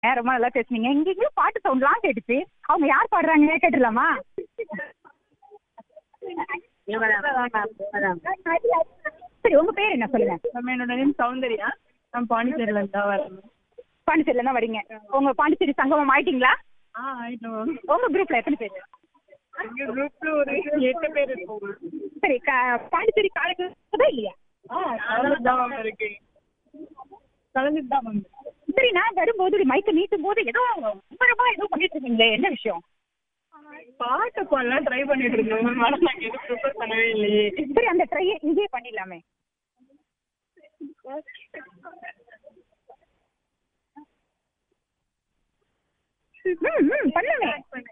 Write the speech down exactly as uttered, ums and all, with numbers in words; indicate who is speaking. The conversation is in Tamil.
Speaker 1: ரொம்ப நல்லா பேசுனீங்க. இங்க எங்கேயும் பாட்டு சவுண்ட்லாம் கேட்டுச்சு. அவங்க யார் பாடுறாங்க கேட்டுடலாமா? சரி, உங்க பேர் என்ன சொல்லுங்க?
Speaker 2: நம்ம என்னோட நேம் சௌந்தர்யா. நான் பாண்டிச்சேரியில இருந்தா வரேன்.
Speaker 1: பாண்டிச்சேரியில தான் வரீங்க. உங்க பாண்டிச்சேரி சங்கமம் ஆயிட்டீங்களா?
Speaker 2: ஆ ஆயிட்டோம்.
Speaker 1: உங்க குரூப்ல எத்தனை பேர்?
Speaker 2: எங்க குரூப்ல ஒரு எட்டு பேர் இருக்கோம்.
Speaker 1: சரி, க- பாண்டிச்சேரி காலேஜ் இல்லையா?
Speaker 2: ஆ கலந்துட்டு தான் மேம் இருக்கு. கலந்துட்டு தான் மேம்.
Speaker 1: சரி, நான் வரும்போது மைக்க நீட்டும் போது ஏதோ விவரமா ஏதோ பண்ணிட்டு இருக்கீங்களே, என்ன விஷயம்?
Speaker 2: பாட்டு பாடலாம் ட்ரை பண்ணிட்டு இருந்தோம் மேம். ஆனால் நாங்கள் எதுவும் ப்ரிப்பேர் பண்ணவே இல்லையே.
Speaker 1: சரி, அந்த ட்ரையை இங்கேயே பண்ணிடலாமே. ம் ம் பண்ணுங்க.